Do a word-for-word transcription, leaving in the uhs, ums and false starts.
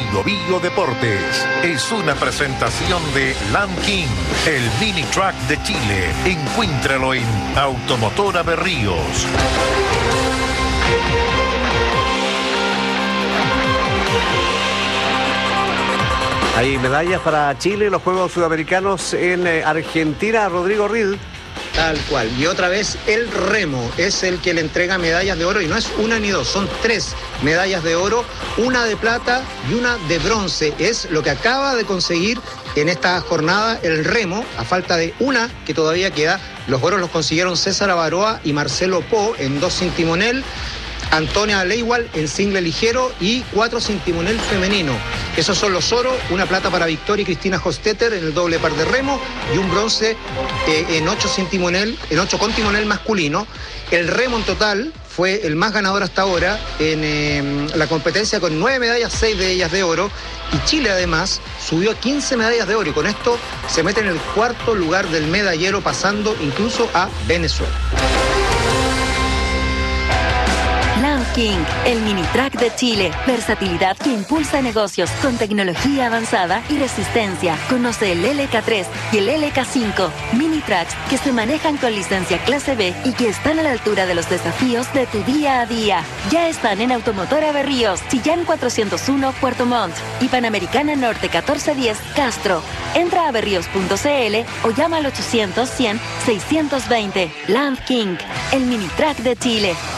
Bio Bio Deportes es una presentación de Land King, el mini truck de Chile. Encuéntralo en Automotora Berríos. Hay medallas para Chile en los Juegos Sudamericanos en eh, Argentina. Rodrigo Reed. Tal cual. Y otra vez el remo es el que le entrega medallas de oro, y no es una ni dos, son tres medallas de oro, una de plata y una de bronce. Es lo que acaba de conseguir en esta jornada el remo, a falta de una que todavía queda. Los oros los consiguieron César Avaroa y Marcelo Po en dos sin timonel, Antonia Leiwal en single ligero y cuatro sin timonel femenino. Esos son los oros, una plata para Victoria y Cristina Hostetter en el doble par de remo y un bronce eh, en ocho sin timonel, en ocho con timonel masculino. El remo en total fue el más ganador hasta ahora en eh, la competencia, con nueve medallas, seis de ellas de oro, y Chile además subió a quince medallas de oro y con esto se mete en el cuarto lugar del medallero, pasando incluso a Venezuela. Land King, el mini truck de Chile. Versatilidad que impulsa negocios con tecnología avanzada y resistencia. Conoce el L K tres y el L K cinco. Mini trucks que se manejan con licencia clase B y que están a la altura de los desafíos de tu día a día. Ya están en Automotora Berríos, Chillán cuatrocientos uno, Puerto Montt y Panamericana Norte catorce diez, Castro. Entra a berríos punto c l o llama al ochocientos, cien, seiscientos veinte. Land King, el mini truck de Chile.